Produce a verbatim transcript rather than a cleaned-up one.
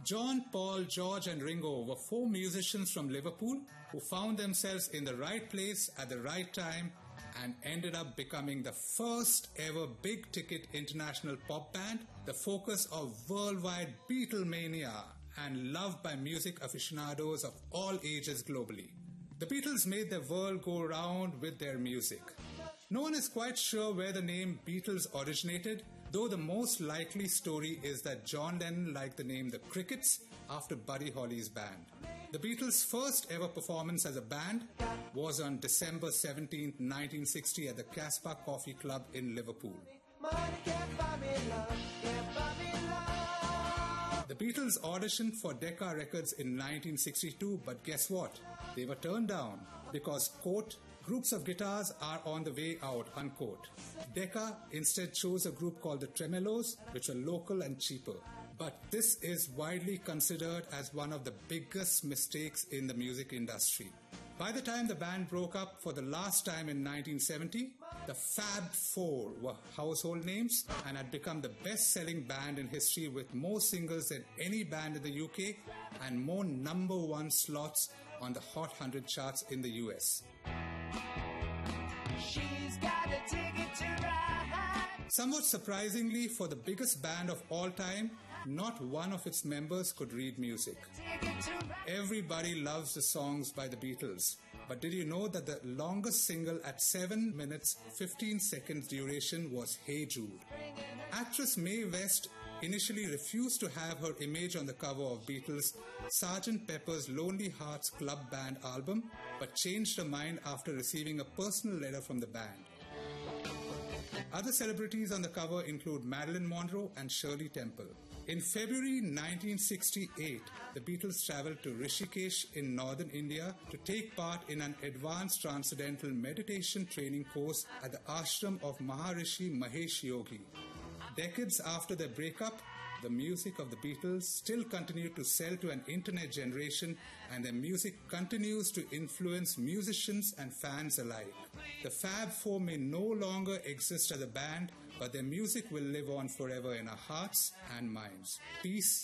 John, Paul, George and Ringo were four musicians from Liverpool who found themselves in the right place at the right time and ended up becoming the first ever big-ticket international pop band, the focus of worldwide Beatlemania, and loved by music aficionados of all ages globally. The Beatles made the world go round with their music. No one is quite sure where the name Beatles originated, though the most likely story is that John Lennon liked the name The Crickets after Buddy Holly's band. The Beatles' first ever performance as a band was on December seventeenth, nineteen sixty at the Casbah Coffee Club in Liverpool. The Beatles auditioned for Decca Records in nineteen sixty-two, but guess what? They were turned down because, quote, groups of guitars are on the way out, unquote. Decca instead chose a group called the Tremelos, which were local and cheaper. But this is widely considered as one of the biggest mistakes in the music industry. By the time the band broke up for the last time in nineteen seventy, the Fab Four were household names and had become the best-selling band in history with more singles than any band in the U K and more number one slots on the Hot one hundred charts in the U S. She's got a ticket to ride. Somewhat surprisingly, for the biggest band of all time, not one of its members could read music. Everybody loves the songs by the Beatles, but did you know that the longest single at seven minutes fifteen seconds duration was Hey Jude? Actress Mae West initially refused to have her image on the cover of Beatles' Sergeant Pepper's Lonely Hearts Club Band album, but changed her mind after receiving a personal letter from the band. Other celebrities on the cover include Marilyn Monroe and Shirley Temple. In February nineteen sixty-eight, the Beatles travelled to Rishikesh in northern India to take part in an advanced transcendental meditation training course at the ashram of Maharishi Mahesh Yogi. Decades after their breakup, the music of the Beatles still continued to sell to an internet generation, and their music continues to influence musicians and fans alike. The Fab Four may no longer exist as a band, but their music will live on forever in our hearts and minds. Peace